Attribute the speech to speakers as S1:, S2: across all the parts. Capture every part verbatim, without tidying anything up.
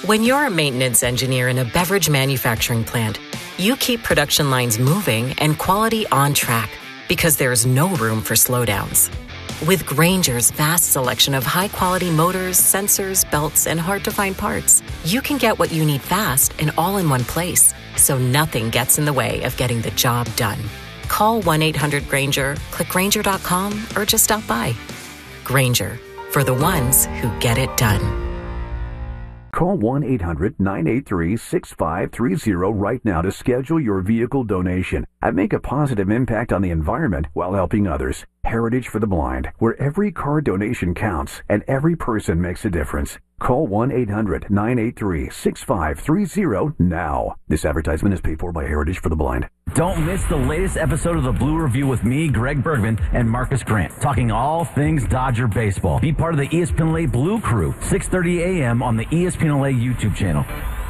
S1: When you're a maintenance engineer in a beverage manufacturing plant, you keep production lines moving and quality on track because there's no room for slowdowns. With Grainger's vast selection of high-quality motors, sensors, belts, and hard-to-find parts, you can get what you need fast and all in one place, so nothing gets in the way of getting the job done. Call one eight hundred Grainger, click Grainger dot com, or just stop by. Grainger, for the ones who get it done.
S2: Call one eight hundred nine eight three six five three zero right now to schedule your vehicle donation and make a positive impact on the environment while helping others. Heritage for the Blind, where every car donation counts and every person makes a difference. Call one eight hundred nine eight three six five three zero now. This advertisement is paid for by Heritage for the Blind.
S3: Don't miss the latest episode of the Blue Review with me, Greg Bergman, and Marcus Grant, talking all things Dodger baseball. Be part of the E S P N L A Blue Crew, six thirty a.m. on the E S P N L A YouTube channel.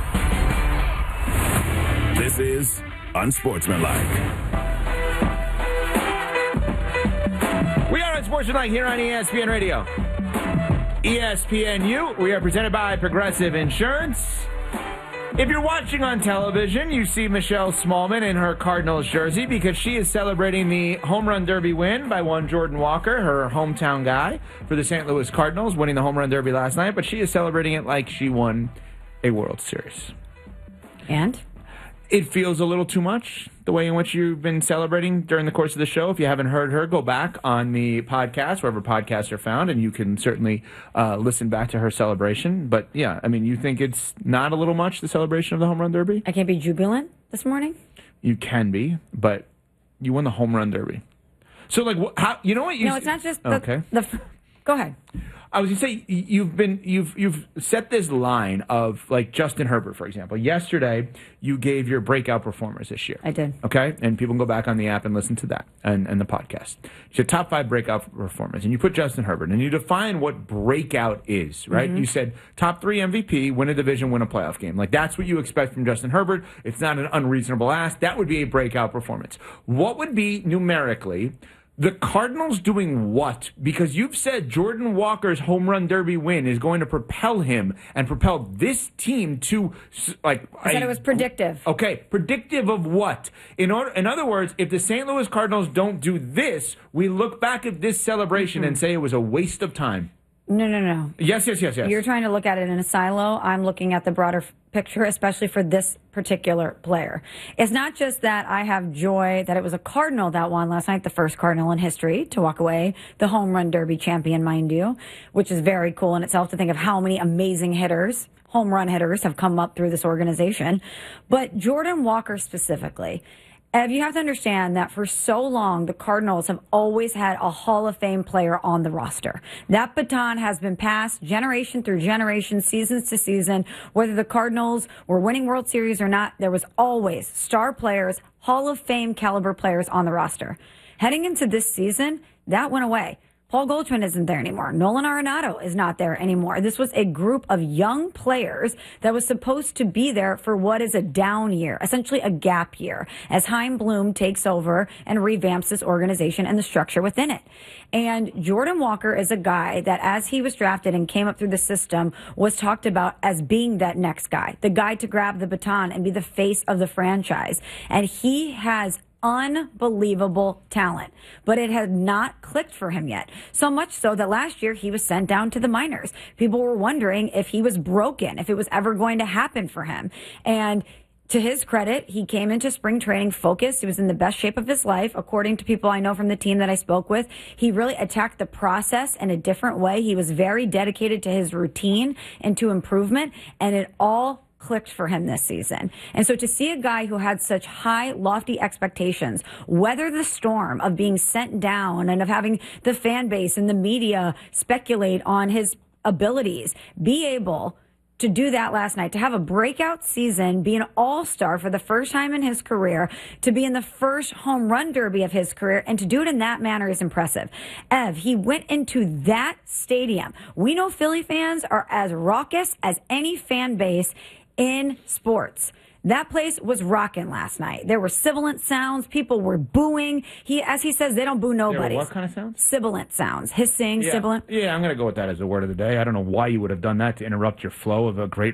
S4: This is Unsportsmanlike.
S5: We are Unsportsmanlike here on E S P N Radio. E S P N U, we are presented by Progressive Insurance. If you're watching on television, you see Michelle Smallman in her Cardinals jersey because she is celebrating the home run derby win by one Jordan Walker, her hometown guy, for the Saint Louis Cardinals, winning the home run derby last night, but she is celebrating it like she won a World Series.
S6: And?
S5: It feels a little too much, the way in which you've been celebrating during the course of the show. If you haven't heard her, go back on the podcast, wherever podcasts are found, and you can certainly uh, listen back to her celebration. But, yeah, I mean, you think it's not a little much, the celebration of the home run derby?
S6: I can't be jubilant this morning?
S5: You can be, but you won the home run derby. So, like, wh- how, you know what? You
S6: No, it's not just the...
S5: Okay.
S6: the go ahead.
S5: I was going to say, you've been you've you've set this line of, like, Justin Herbert, for example. Yesterday, you gave your breakout performers this year.
S6: I did.
S5: Okay? And people can go back on the app and listen to that and, and the podcast. It's your top five breakout performers. And you put Justin Herbert. And you define what breakout is, right? Mm-hmm. You said top three M V P, win a division, win a playoff game. Like, that's what you expect from Justin Herbert. It's not an unreasonable ask. That would be a breakout performance. What would be, numerically, the Cardinals doing what? Because you've said Jordan Walker's home run derby win is going to propel him and propel this team to, like...
S6: I said it was predictive.
S5: Okay, predictive of what? In order, in other words, if the Saint Louis Cardinals don't do this, we look back at this celebration mm-hmm. and say it was a waste of time.
S6: No, no, no.
S5: Yes, yes, yes, yes.
S6: You're trying to look at it in a silo. I'm looking at the broader f- picture, especially for this particular player. It's not just that I have joy that it was a Cardinal that won last night, the first Cardinal in history to walk away, the home run derby champion, mind you, which is very cool in itself to think of how many amazing hitters, home run hitters, have come up through this organization. But Jordan Walker specifically, Ev, you have to understand that for so long, the Cardinals have always had a Hall of Fame player on the roster. That baton has been passed generation through generation, seasons to season. Whether the Cardinals were winning World Series or not, there was always star players, Hall of Fame caliber players on the roster. Heading into this season, that went away. Paul Goldschmidt isn't there anymore. Nolan Arenado is not there anymore. This was a group of young players that was supposed to be there for what is a down year, essentially a gap year, as Chaim Bloom takes over and revamps this organization and the structure within it. And Jordan Walker is a guy that, as he was drafted and came up through the system, was talked about as being that next guy, the guy to grab the baton and be the face of the franchise. And he has unbelievable talent, but it had not clicked for him yet. So much so that last year he was sent down to the minors. People were wondering if he was broken, if it was ever going to happen for him. And to his credit, he came into spring training focused. He was in the best shape of his life. According to people I know from the team that I spoke with, he really attacked the process in a different way. He was very dedicated to his routine and to improvement, and it all clicked for him this season. And so to see a guy who had such high, lofty expectations weather the storm of being sent down and of having the fan base and the media speculate on his abilities, be able to do that last night, to have a breakout season, be an all-star for the first time in his career, to be in the first home run derby of his career, and to do it in that manner is impressive. Ev, he went into that stadium. We know Philly fans are as raucous as any fan base in sports. That place was rocking last night. There were sibilant sounds. People were booing. He, as he says, they don't boo nobody.
S5: What kind of sounds?
S6: Sibilant sounds. Hissing,
S5: yeah.
S6: sibilant.
S5: Yeah, I'm going to go with that as the word of the day. I don't know why you would have done that to interrupt your flow of a great